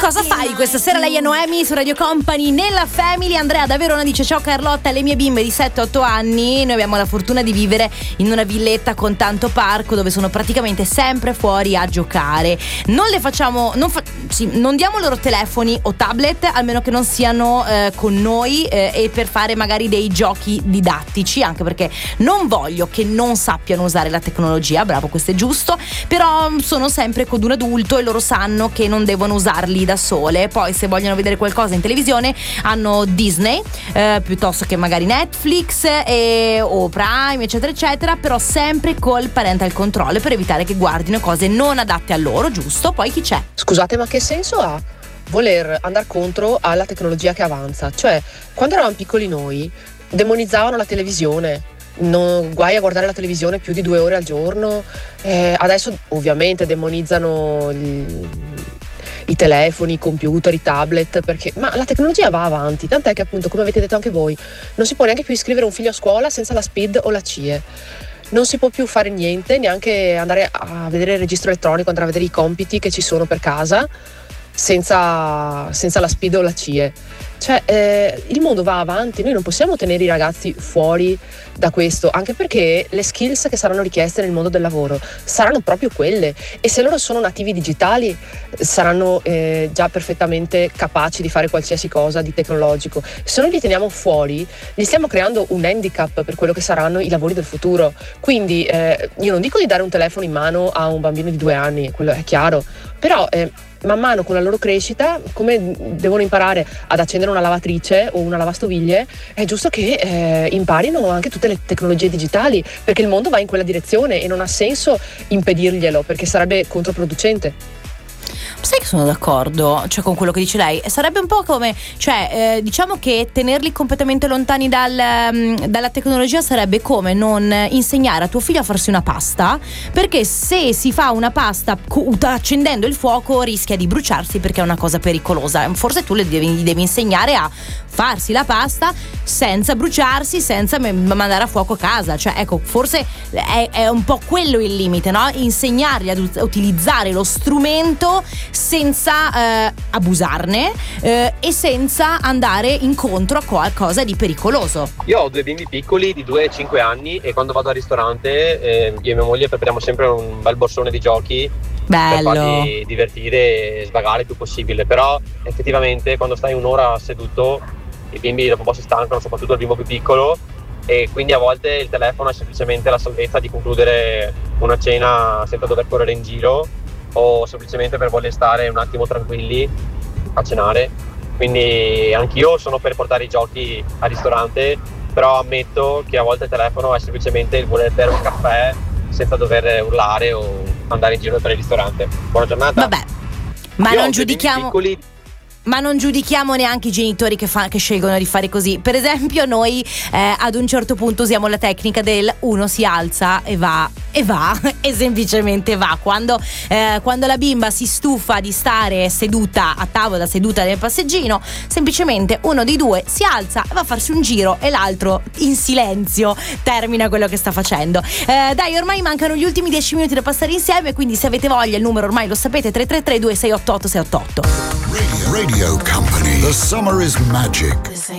Cosa fai questa sera? Lei è Noemi su Radio Company nella Family. Andrea da Verona dice: ciao Carlotta, le mie bimbe di 7-8 anni, noi abbiamo la fortuna di vivere in una villetta con tanto parco dove sono praticamente sempre fuori a giocare. Non le facciamo, non diamo loro telefoni o tablet, almeno che non siano con noi e per fare magari dei giochi didattici, anche perché non voglio che non sappiano usare la tecnologia. Bravo, questo è giusto, però sono sempre con un adulto e loro sanno che non devono usarli da sole. Poi se vogliono vedere qualcosa in televisione hanno Disney piuttosto che magari Netflix o Prime eccetera eccetera, però sempre col parental control per evitare che guardino cose non adatte a loro, giusto? Poi chi c'è? Scusate, ma che senso ha voler andare contro alla tecnologia che avanza? Cioè, quando eravamo piccoli noi demonizzavano la televisione, non guai a guardare la televisione più di 2 ore al giorno. Adesso ovviamente demonizzano i telefoni, i computer, i tablet, ma la tecnologia va avanti, tant'è che appunto, come avete detto anche voi, non si può neanche più iscrivere un figlio a scuola senza la SPID o la CIE. Non si può più fare niente, neanche andare a vedere il registro elettronico, andare a vedere i compiti che ci sono per casa senza la SPID o la CIE. Cioè, il mondo va avanti, noi non possiamo tenere i ragazzi fuori da questo, anche perché le skills che saranno richieste nel mondo del lavoro saranno proprio quelle, e se loro sono nativi digitali saranno già perfettamente capaci di fare qualsiasi cosa di tecnologico. Se noi li teniamo fuori, gli stiamo creando un handicap per quello che saranno i lavori del futuro. Quindi io non dico di dare un telefono in mano a un bambino di 2 anni, quello è chiaro, però man mano con la loro crescita, come devono imparare ad accendere una lavatrice o una lavastoviglie, è giusto che imparino anche tutte le tecnologie digitali, perché il mondo va in quella direzione e non ha senso impedirglielo, perché sarebbe controproducente. Sai che sono d'accordo, cioè, con quello che dice lei. Sarebbe un po' come, cioè, diciamo che tenerli completamente lontani dalla tecnologia sarebbe come non insegnare a tuo figlio a farsi una pasta, perché se si fa una pasta accendendo il fuoco rischia di bruciarsi, perché è una cosa pericolosa. Forse tu gli devi insegnare a farsi la pasta senza bruciarsi, senza mandare a fuoco casa. Cioè, ecco, forse è un po' quello il limite, no? Insegnargli ad utilizzare lo strumento senza abusarne e senza andare incontro a qualcosa di pericoloso. Io ho 2 bimbi piccoli di 2 e 5 anni e quando vado al ristorante io e mia moglie prepariamo sempre un bel borsone di giochi. Bello. Per farli divertire e svagare il più possibile, però effettivamente quando stai un'ora seduto i bimbi dopo un po' si stancano, soprattutto il bimbo più piccolo, e quindi a volte il telefono è semplicemente la salvezza di concludere una cena senza dover correre in giro, o semplicemente per voler stare un attimo tranquilli a cenare. Quindi anch'io sono per portare i giochi al ristorante, però ammetto che a volte il telefono è semplicemente il voler bere un caffè senza dover urlare o andare in giro per il ristorante. Buona giornata. Vabbè, ma non giudichiamo. Ma non giudichiamo neanche i genitori che scelgono di fare così. Per esempio noi ad un certo punto usiamo la tecnica del uno si alza e va e semplicemente va. Quando la bimba si stufa di stare seduta a tavola, seduta nel passeggino, semplicemente uno dei due si alza e va a farsi un giro e l'altro in silenzio termina quello che sta facendo. Dai, ormai mancano gli ultimi 10 minuti da passare insieme, quindi se avete voglia il numero ormai lo sapete, 333 2688 688. Radio Company. The summer is magic.